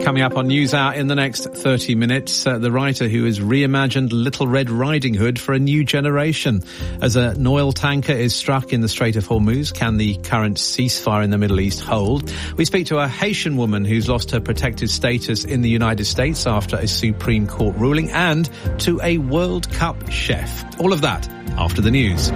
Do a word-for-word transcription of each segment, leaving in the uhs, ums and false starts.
Coming up on NewsHour in the next thirty minutes, uh, the writer who has reimagined Little Red Riding Hood for a new generation. As an oil tanker is struck in the Strait of Hormuz, can the current ceasefire in the Middle East hold? We speak to a Haitian woman who's lost her protected status in the United States after a Supreme Court ruling, and to a World Cup chef. All of that after the news.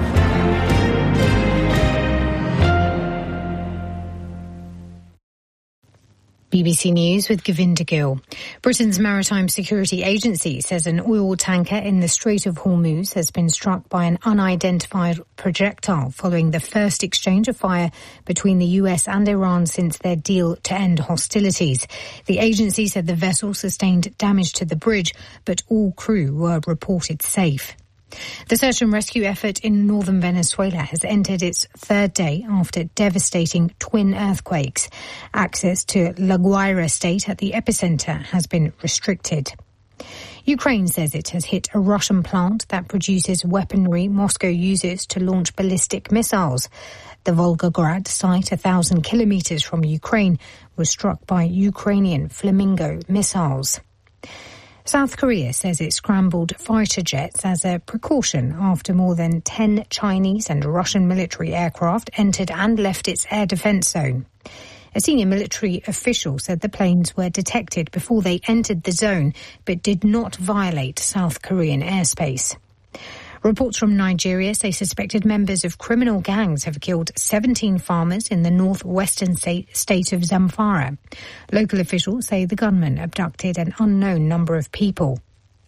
B B C News with Govinda Gill. Britain's Maritime Security Agency says an oil tanker in the Strait of Hormuz has been struck by an unidentified projectile following the first exchange of fire between the U S and Iran since their deal to end hostilities. The agency said the vessel sustained damage to the bridge, but all crew were reported safe. The search and rescue effort in northern Venezuela has entered its third day after devastating twin earthquakes. Access to La Guaira state at the epicenter has been restricted. Ukraine says it has hit a Russian plant that produces weaponry Moscow uses to launch ballistic missiles. The Volgograd site, a thousand kilometers from Ukraine, was struck by Ukrainian Flamingo missiles. South Korea says it scrambled fighter jets as a precaution after more than ten Chinese and Russian military aircraft entered and left its air defense zone. A senior military official said the planes were detected before they entered the zone, but did not violate South Korean airspace. Reports from Nigeria say suspected members of criminal gangs have killed seventeen farmers in the northwestern state of Zamfara. Local officials say the gunmen abducted an unknown number of people.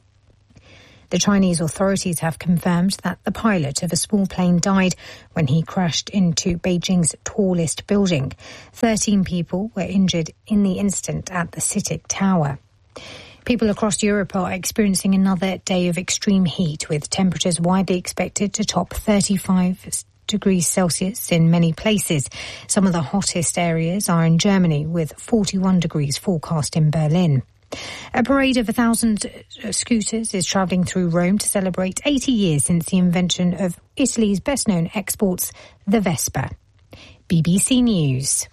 The Chinese authorities have confirmed that the pilot of a small plane died when he crashed into Beijing's tallest building. Thirteen people were injured in the incident at the CITIC Tower. People across Europe are experiencing another day of extreme heat, with temperatures widely expected to top thirty-five degrees Celsius in many places. Some of the hottest areas are in Germany, with forty-one degrees forecast in Berlin. A parade of a thousand scooters is travelling through Rome to celebrate eighty years since the invention of Italy's best-known exports, the Vespa. B B C News.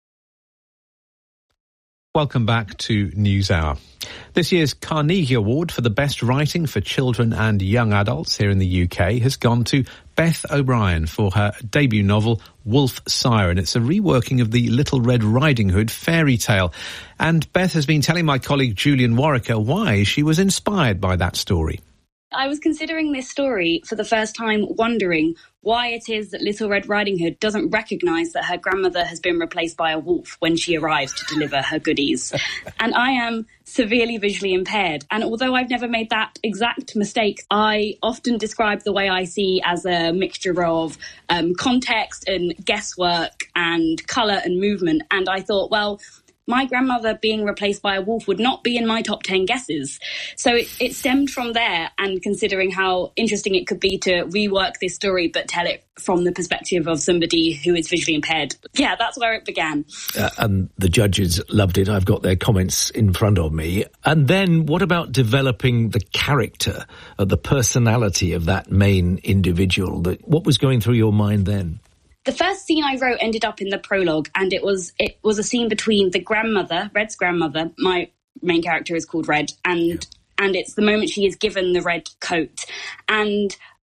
Welcome back to NewsHour. This year's Carnegie Award for the best writing for children and young adults here in the U K has gone to Beth O'Brien for her debut novel, Wolf Siren. It's a reworking of the Little Red Riding Hood fairy tale. And Beth has been telling my colleague Julian Warwicker why she was inspired by that story. I was considering this story for the first time, wondering why it is that Little Red Riding Hood doesn't recognise that her grandmother has been replaced by a wolf when she arrives to deliver her goodies. And I am severely visually impaired. And although I've never made that exact mistake, I often describe the way I see as a mixture of um, context and guesswork and colour and movement. And I thought, well, my grandmother being replaced by a wolf would not be in my top ten guesses. So it, it stemmed from there, and considering how interesting it could be to rework this story but tell it from the perspective of somebody who is visually impaired. Yeah, that's where it began. Uh, and the judges loved it. I've got their comments in front of me. And then what about developing the character, uh, the personality of that main individual? That, what was going through your mind then? The first scene I wrote ended up in the prologue, and it was it was a scene between the grandmother, Red's grandmother. My main character is called Red, and yeah. and it's the moment she is given the red coat. And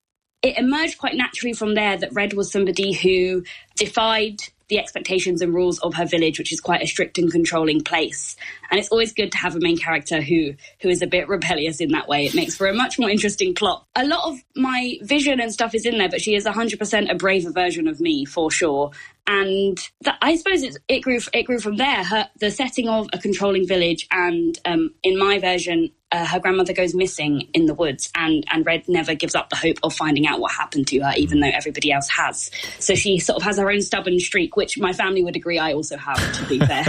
it emerged quite naturally from there that Red was somebody who defied the expectations and rules of her village, which is quite a strict and controlling place. And it's always good to have a main character who who is a bit rebellious in that way. It makes for a much more interesting plot. A lot of my vision and stuff is in there, but she is one hundred percent a braver version of me, for sure. And that, I suppose it, it grew it grew from there. Her, the setting of a controlling village, and um, in my version, uh, her grandmother goes missing in the woods, and, and Red never gives up the hope of finding out what happened to her, even though everybody else has. So she sort of has her own stubborn streak, which my family would agree I also have, to be fair.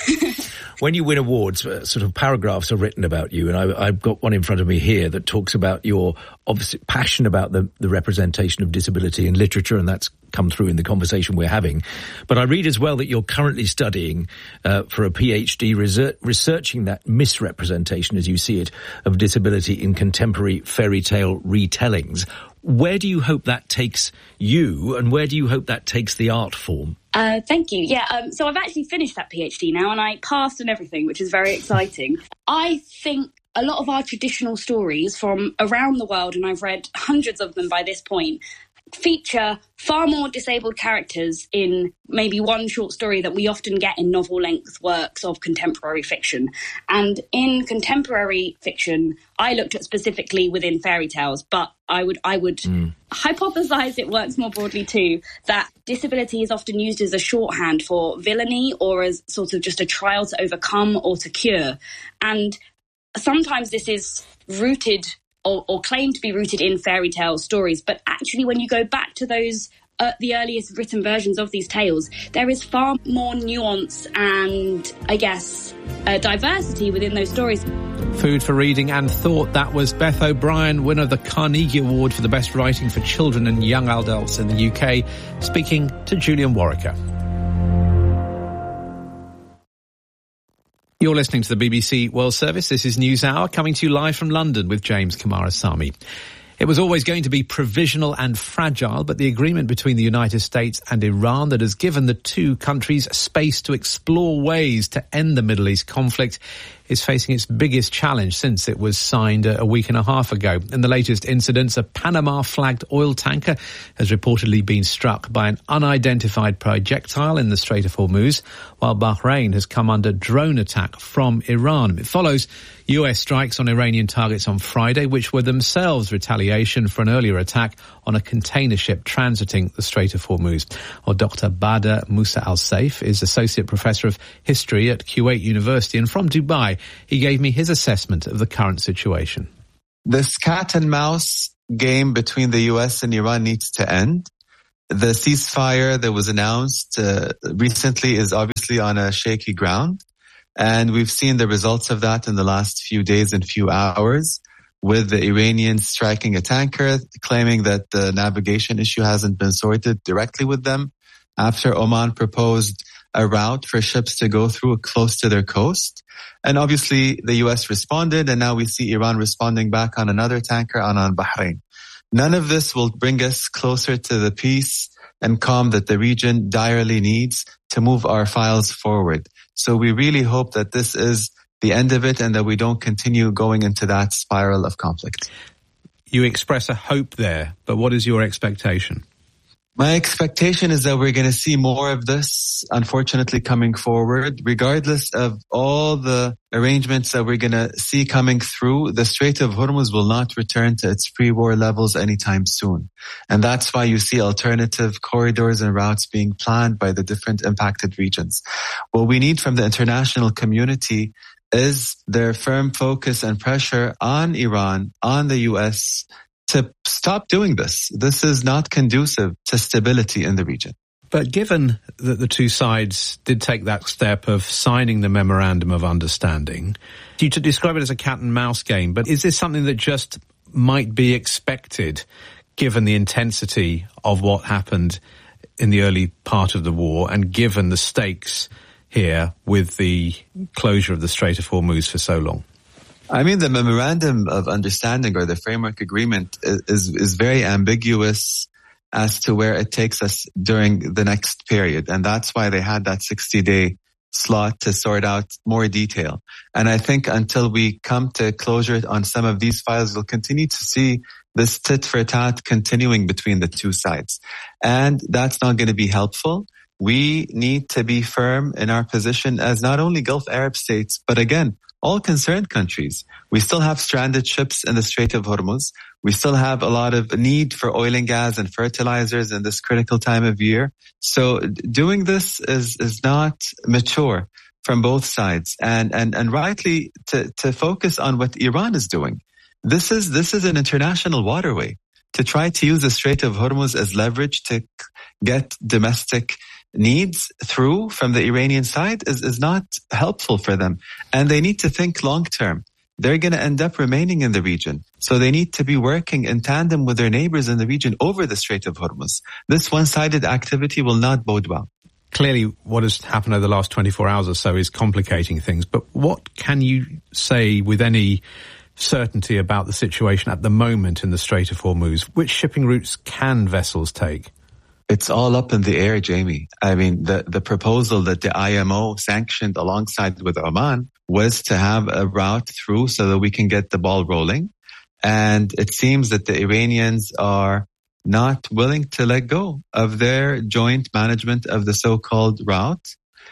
When you win awards, uh, sort of paragraphs are written about you, and I, I've got one in front of me here that talks about your obviously passion about the, the representation of disability in literature, and that's come through in the conversation we're having. But I read as well that you're currently studying uh, for a PhD reser- researching that misrepresentation, as you see it, of disability in contemporary fairy tale retellings. Where do you hope that takes you, and where do you hope that takes the art form? Uh, thank you. Yeah, um, so I've actually finished that PhD now, and I passed and everything, which is very exciting. I think a lot of our traditional stories from around the world, and I've read hundreds of them by this point, feature far more disabled characters in maybe one short story that we often get in novel-length works of contemporary fiction. And in contemporary fiction, I looked at specifically within fairy tales, but I would I would mm. hypothesize it works more broadly too, that disability is often used as a shorthand for villainy or as sort of just a trial to overcome or to cure. And sometimes this is rooted Or, or claimed to be rooted in fairy tale stories. But actually, when you go back to those, uh, the earliest written versions of these tales, there is far more nuance and, I guess, uh, diversity within those stories. Food for reading and thought. That was Beth O'Brien, winner of the Carnegie Award for the best writing for children and young adults in the U K, speaking to Julian Warwicker. You're listening to the B B C World Service. This is News Hour, coming to you live from London with James Kamarasamy. It was always going to be provisional and fragile, but the agreement between the United States and Iran that has given the two countries space to explore ways to end the Middle East conflict is facing its biggest challenge since it was signed a week and a half ago. In the latest incidents, a Panama-flagged oil tanker has reportedly been struck by an unidentified projectile in the Strait of Hormuz, while Bahrain has come under drone attack from Iran. It follows U S strikes on Iranian targets on Friday, which were themselves retaliation for an earlier attack on a container ship transiting the Strait of Hormuz. Well, Doctor Bader Musa Al-Saif is Associate Professor of History at Kuwait University, and from Dubai, he gave me his assessment of the current situation. This cat and mouse game between the U S and Iran needs to end. The ceasefire that was announced uh, recently is obviously on a shaky ground. And we've seen the results of that in the last few days and few hours, with the Iranians striking a tanker, claiming that the navigation issue hasn't been sorted directly with them, after Oman proposed a route for ships to go through close to their coast. And obviously the U S responded, and now we see Iran responding back on another tanker on, on Bahrain. None of this will bring us closer to the peace and calm that the region direly needs to move our files forward. So we really hope that this is the end of it and that we don't continue going into that spiral of conflict. You express a hope there, but what is your expectation? My expectation is that we're going to see more of this, unfortunately, coming forward. Regardless of all the arrangements that we're going to see coming through, the Strait of Hormuz will not return to its pre-war levels anytime soon. And that's why you see alternative corridors and routes being planned by the different impacted regions. What we need from the international community is their firm focus and pressure on Iran, on the U S, to stop doing this. This is not conducive to stability in the region. But given that the two sides did take that step of signing the Memorandum of Understanding, you to describe it as a cat and mouse game, but is this something that just might be expected given the intensity of what happened in the early part of the war and given the stakes here with the closure of the Strait of Hormuz for so long? I mean, the Memorandum of Understanding or the Framework Agreement is, is very ambiguous as to where it takes us during the next period. And that's why they had that sixty-day slot to sort out more detail. And I think until we come to closure on some of these files, we'll continue to see this tit for tat continuing between the two sides. And that's not going to be helpful. We need to be firm in our position as not only Gulf Arab states, but again, all concerned countries. We still have stranded ships in the Strait of Hormuz. We still have a lot of need for oil and gas and fertilizers in this critical time of year. So doing this is, is not mature from both sides. And, and, and rightly to, to focus on what Iran is doing. This is, this is an international waterway. To try to use the Strait of Hormuz as leverage to get domestic needs through from the Iranian side is, is not helpful for them. And they need to think long term. They're going to end up remaining in the region. So they need to be working in tandem with their neighbors in the region over the Strait of Hormuz. This one-sided activity will not bode well. Clearly, what has happened over the last twenty-four hours or so is complicating things. But what can you say with any certainty about the situation at the moment in the Strait of Hormuz? Which shipping routes can vessels take? It's all up in the air, Jamie. I mean, the, the proposal that the I M O sanctioned alongside with Oman was to have a route through so that we can get the ball rolling. And it seems that the Iranians are not willing to let go of their joint management of the so-called route.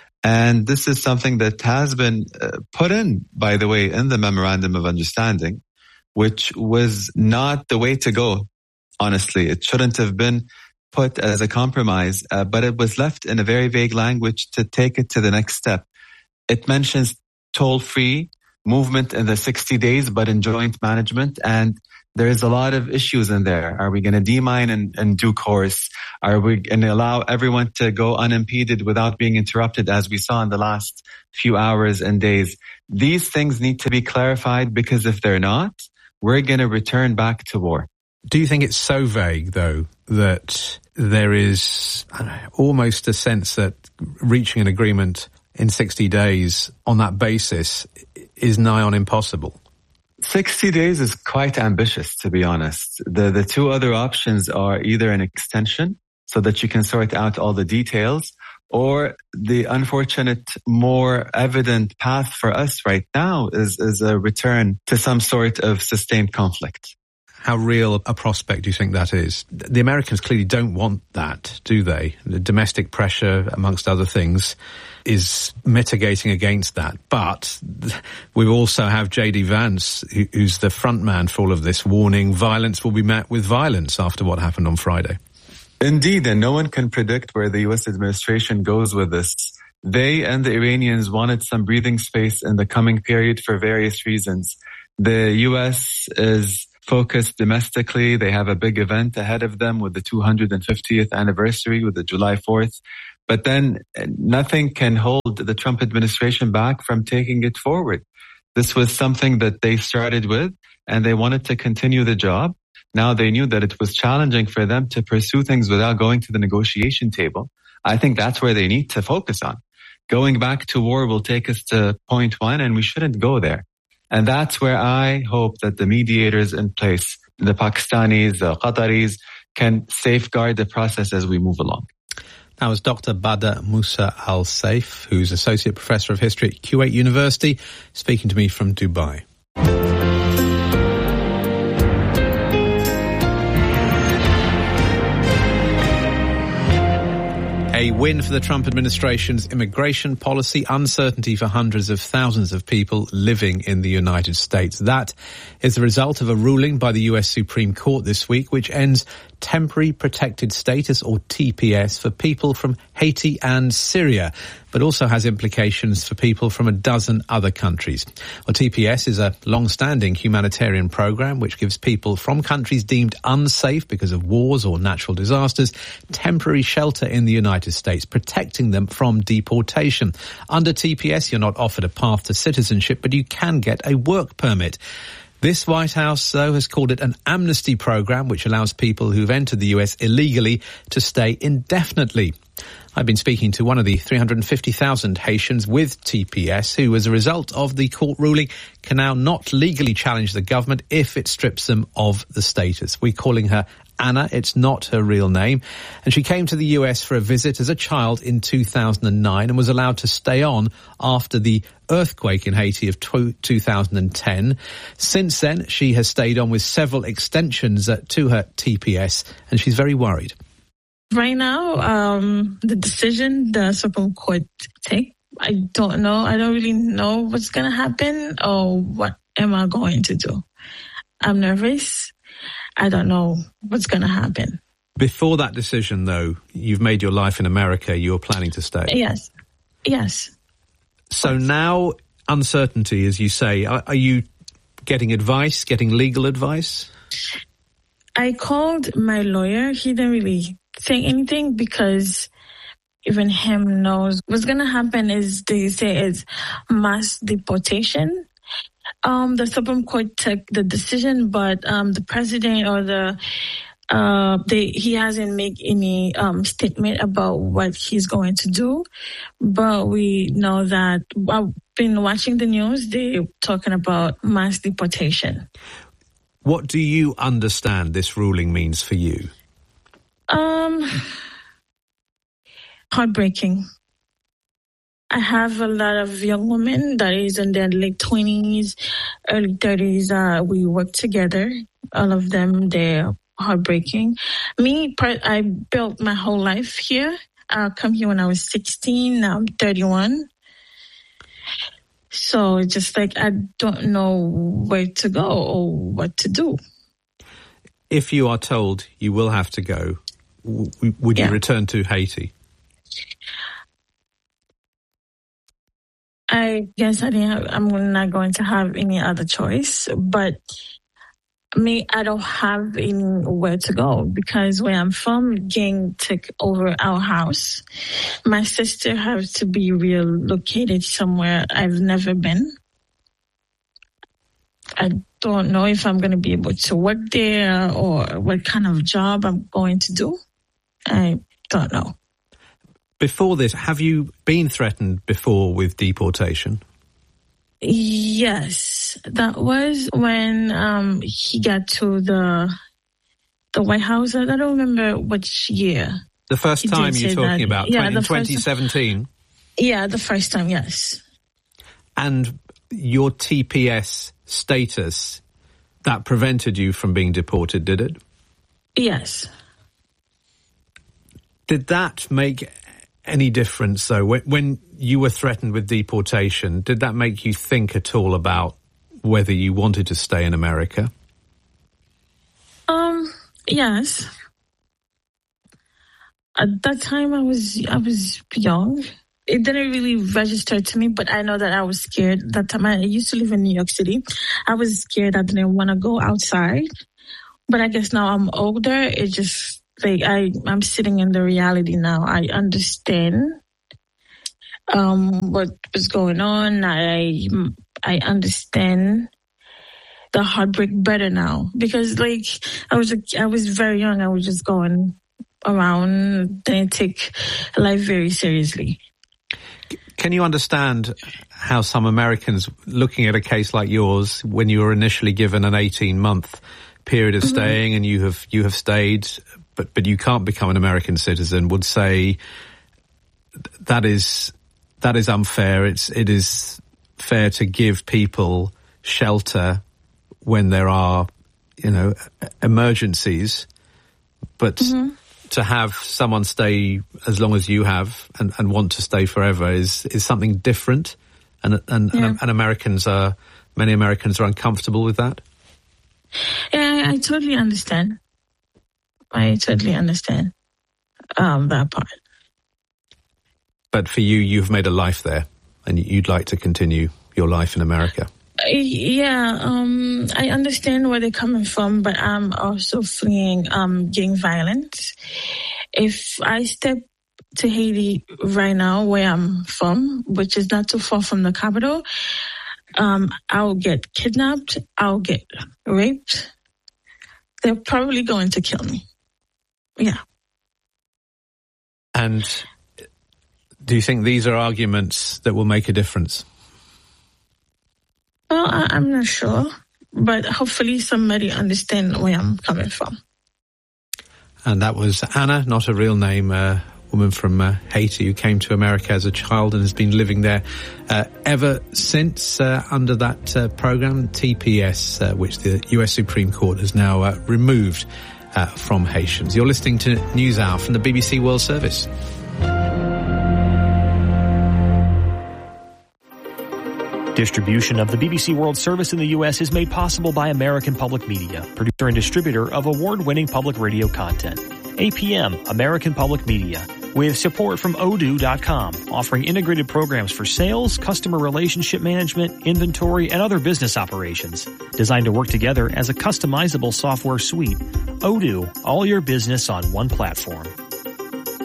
And this is something that has been uh, put in, by the way, in the Memorandum of Understanding, which was not the way to go. Honestly, it shouldn't have been put as a compromise, uh, but it was left in a very vague language to take it to the next step. It mentions toll-free movement in the sixty days, but in joint management. And there's a lot of issues in there. Are we going to demine in, in due course? Are we going to allow everyone to go unimpeded without being interrupted, as we saw in the last few hours and days? These things need to be clarified, because if they're not, we're going to return back to war. Do you think it's so vague, though, that there is I don't know, almost a sense that reaching an agreement in sixty days on that basis is nigh on impossible? sixty days is quite ambitious, to be honest. The the two other options are either an extension so that you can sort out all the details, or the unfortunate, more evident path for us right now is, is a return to some sort of sustained conflict. How real a prospect do you think that is? The Americans clearly don't want that, do they? The domestic pressure, amongst other things, is mitigating against that. But we also have J D Vance, who's the front man for all of this, warning violence will be met with violence after what happened on Friday. Indeed, and no one can predict where the U S administration goes with this. They and the Iranians wanted some breathing space in the coming period for various reasons. The U S is focused domestically. They have a big event ahead of them with the two hundred fiftieth anniversary, with the July fourth. But then nothing can hold the Trump administration back from taking it forward. This was something that they started with, and they wanted to continue the job. Now they knew that it was challenging for them to pursue things without going to the negotiation table. I think that's where they need to focus on. Going back to war will take us to point one, and we shouldn't go there. And that's where I hope that the mediators in place, the Pakistanis, the Qataris, can safeguard the process as we move along. That was Doctor Badr Musa Al Saif, who's Associate Professor of History at Kuwait University, speaking to me from Dubai. A win for the Trump administration's immigration policy, uncertainty for hundreds of thousands of people living in the United States. That is the result of a ruling by the U S Supreme Court this week, which ends temporary protected status, or T P S, for people from Haiti and Syria, but also has implications for people from a dozen other countries. Well, T P S is a long-standing humanitarian program which gives people from countries deemed unsafe because of wars or natural disasters temporary shelter in the United States, protecting them from deportation. Under T P S, you're not offered a path to citizenship, but you can get a work permit. This White House, though, has called it an amnesty program, which allows people who've entered the U S illegally to stay indefinitely. I've been speaking to one of the three hundred fifty thousand Haitians with T P S, who, as a result of the court ruling, can now not legally challenge the government if it strips them of the status. We're calling her Anna. It's not her real name. And she came to the U S for a visit as a child in two thousand nine and was allowed to stay on after the earthquake in Haiti of two thousand ten. Since then, she has stayed on with several extensions uh, to her T P S, and she's very worried. Right now, um, the decision the Supreme Court take, I don't know. I don't really know what's going to happen or what am I going to do. I'm nervous. I don't know what's going to happen. Before that decision, though, you've made your life in America. You're planning to stay. Yes. Yes. So now, uncertainty, as you say, are, are you getting advice, getting legal advice? I called my lawyer. He didn't really say anything because even him knows what's going to happen is they say it's mass deportation. Um, the Supreme Court took the decision, but um, the president or the uh, they he hasn't made any um, statement about what he's going to do. But we know that I've been watching the news. They're talking about mass deportation. What do you understand this ruling means for you? Um, heartbreaking. I have a lot of young women that is in their late twenties, early thirties. Uh, we work together. All of them, they're heartbreaking. Me, I built my whole life here. I come here when I was sixteen. Now I'm thirty-one. So it's just like I don't know where to go or what to do. If you are told you will have to go, w- would you yeah. return to Haiti? I guess I didn't have, I'm not going to have any other choice, but me, I don't have anywhere to go because where I'm from, gang took over our house. My sister has to be relocated somewhere I've never been. I don't know if I'm going to be able to work there or what kind of job I'm going to do. I don't know. Before this, have you been threatened before with deportation? Yes, that was when um, he got to the the White House. I don't remember which year. The first he time you're talking that. about, yeah, in twenty seventeen? Yeah, the first time, yes. And your T P S status, that prevented you from being deported, did it? Yes. Did that make any difference, though, when, when you were threatened with deportation? Did that make you think at all about whether you wanted to stay in America? Um, yes. At that time, I was I was young. It didn't really register to me, but I know that I was scared. That time, I used to live in New York City. I was scared. I didn't want to go outside. But I guess now I'm older. It just like I I'm sitting in the reality now. I understand um what was going on. I I understand the heartbreak better now because like I was I was very young. I was just going around, didn't take life very seriously. Can you understand how some Americans, looking at a case like yours, when you were initially given an eighteen month period of mm-hmm. staying and you have you have stayed, but but you can't become an American citizen, would say that is that is unfair. It's it is fair to give people shelter when there are, you know, emergencies, but mm-hmm. to have someone stay as long as you have and, and want to stay forever is is something different, and and, yeah. and and Americans are many Americans are uncomfortable with that. Yeah, I, I totally understand. I totally understand um, that part. But for you, you've made a life there, and you'd like to continue your life in America. Yeah, um, I understand where they're coming from, but I'm also fleeing um, gang violence. If I step to Haiti right now, where I'm from, which is not too far from the capital, um, I'll get kidnapped, I'll get raped. They're probably going to kill me. Yeah. And do you think these are arguments that will make a difference? Well, I, I'm not sure, but hopefully somebody understands where I'm coming from. And that was Anna, not a real name, a woman from uh, Haiti who came to America as a child and has been living there uh, ever since uh, under that uh, program, T P S, uh, which the U S Supreme Court has now uh, removed uh, from Haitians. You're listening to NewsHour from the B B C World Service. Distribution of the B B C World Service in the U S is made possible by American Public Media, producer and distributor of award-winning public radio content. A P M, American Public Media, with support from Odoo dot com, offering integrated programs for sales, customer relationship management, inventory, and other business operations. Designed to work together as a customizable software suite. Odoo, all your business on one platform.